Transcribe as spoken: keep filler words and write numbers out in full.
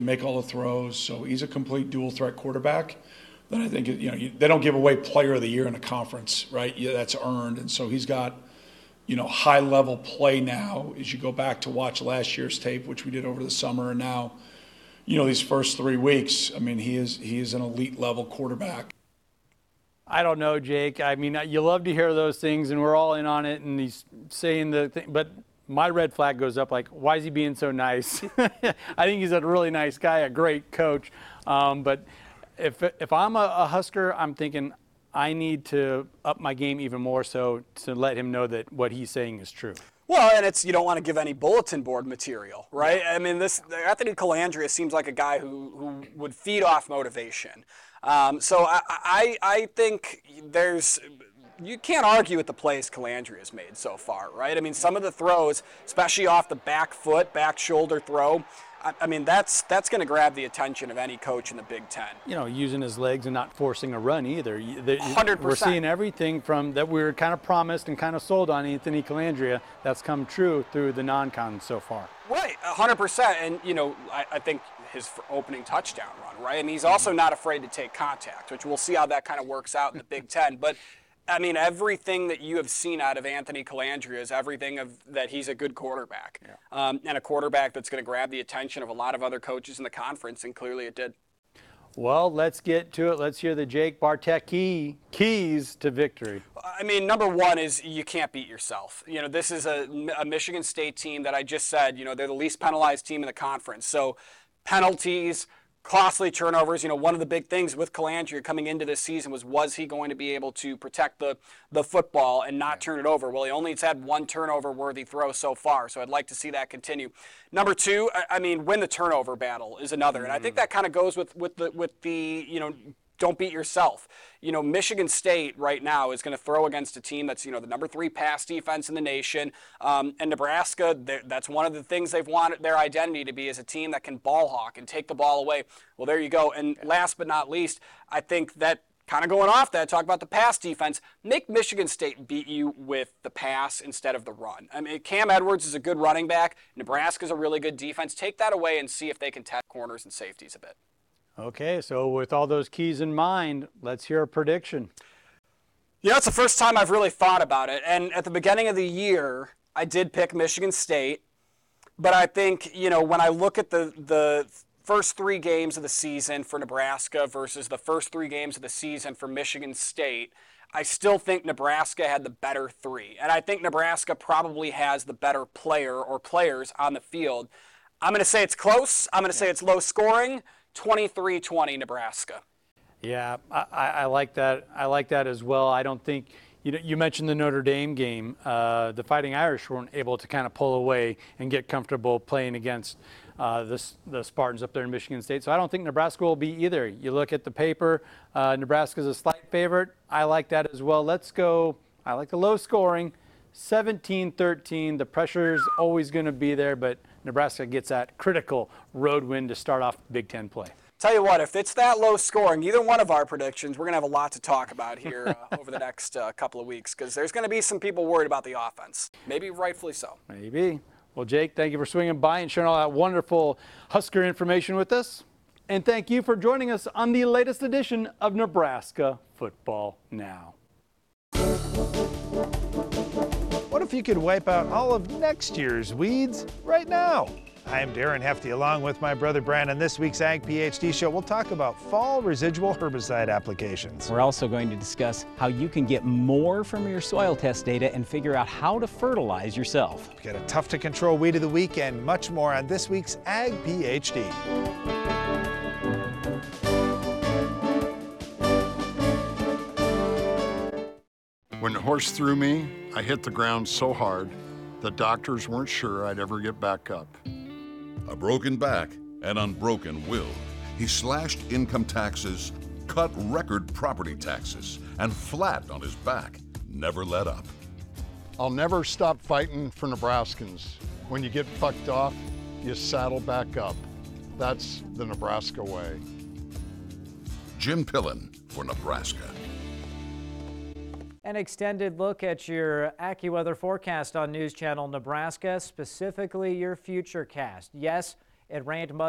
make all the throws. So he's a complete dual threat quarterback that I think, you know, you, they don't give away player of the year in a conference, right? Yeah, that's earned. And so he's got, you know, high level play now as you go back to watch last year's tape, which we did over the summer. And now, you know, these first three weeks, I mean, he is, he is an elite level quarterback. I don't know, Jake. I mean, you love to hear those things, and we're all in on it, and he's saying the thing, but my red flag goes up like, why is he being so nice? I think he's a really nice guy, a great coach. Um, but if if I'm a, a Husker, I'm thinking I need to up my game even more so to let him know that what he's saying is true. Well, and it's you don't want to give any bulletin board material, right? Yeah. I mean, this Anthony Colandrea seems like a guy who, who would feed off motivation. Um, so I, I I think there's you can't argue with the plays Colandrea has made so far, right? I mean, some of the throws, especially off the back foot, back shoulder throw, I, I mean, that's that's going to grab the attention of any coach in the Big Ten. You know, using his legs and not forcing a run either. one hundred percent. We're seeing everything from that we were kind of promised and kind of sold on Anthony Colandrea. That's come true through the non-con so far. Right, one hundred percent. And, you know, I, I think his opening touchdown run, right? And he's also not afraid to take contact, which we'll see how that kind of works out in the Big Ten. But, I mean, everything that you have seen out of Anthony Colandrea is everything of that he's a good quarterback. Yeah. Um, and a quarterback that's going to grab the attention of a lot of other coaches in the conference, and clearly it did. Well, let's get to it. Let's hear the Jake Bartek key, keys to victory. I mean, number one is you can't beat yourself. You know, this is a, a Michigan State team that I just said, you know, they're the least penalized team in the conference. So penalties, costly turnovers, you know, one of the big things with Colandrea coming into this season was, was he going to be able to protect the, the football and not turn it over? Well, he only has had one turnover-worthy throw so far, so I'd like to see that continue. Number two, I, I mean, win the turnover battle is another, mm-hmm. and I think that kind of goes with, with, the, with the, you know, don't beat yourself. You know, Michigan State right now is going to throw against a team that's, you know, the number three pass defense in the nation. Um, and Nebraska, that's one of the things they've wanted their identity to be, is a team that can ball hawk and take the ball away. Well, there you go. And last but not least, I think that kind of going off that, talk about the pass defense, make Michigan State beat you with the pass instead of the run. I mean, Cam Edwards is a good running back. Nebraska's a really good defense. Take that away and see if they can tap corners and safeties a bit. Okay, so with all those keys in mind, let's hear a prediction. Yeah, it's the first time I've really thought about it. And at the beginning of the year, I did pick Michigan State. But I think, you know, when I look at the, the first three games of the season for Nebraska versus the first three games of the season for Michigan State, I still think Nebraska had the better three. And I think Nebraska probably has the better player or players on the field. I'm going to say it's close. I'm going to say it's low scoring. twenty-three twenty Nebraska. Yeah, I, I like that. I like that as well. I don't think, you know, you mentioned the Notre Dame game. Uh, the Fighting Irish weren't able to kind of pull away and get comfortable playing against uh, the, the Spartans up there in Michigan State. So I don't think Nebraska will be either. You look at the paper, uh, Nebraska's a slight favorite. I like that as well. Let's go. I like the low scoring, seventeen thirteen. The pressure's always going to be there, but Nebraska gets that critical road win to start off Big Ten play. Tell you what, if it's that low scoring, either one of our predictions, we're going to have a lot to talk about here uh, over the next uh, couple of weeks, because there's going to be some people worried about the offense. Maybe rightfully so. Maybe. Well, Jake, thank you for swinging by and sharing all that wonderful Husker information with us. And thank you for joining us on the latest edition of Nebraska Football Now. What if you could wipe out all of next year's weeds right now? I'm Darren Hefty, along with my brother Brandon. This week's Ag PhD show, we'll talk about fall residual herbicide applications. We're also going to discuss how you can get more from your soil test data and figure out how to fertilize yourself. We've got a tough to control weed of the week and much more on this week's Ag PhD. When the horse threw me, I hit the ground so hard, the doctors weren't sure I'd ever get back up. A broken back, an unbroken will. He slashed income taxes, cut record property taxes, and flat on his back, never let up. I'll never stop fighting for Nebraskans. When you get fucked off, you saddle back up. That's the Nebraska way. Jim Pillen for Nebraska. An extended look at your AccuWeather forecast on News Channel Nebraska, specifically your Futurecast. Yes, it rained much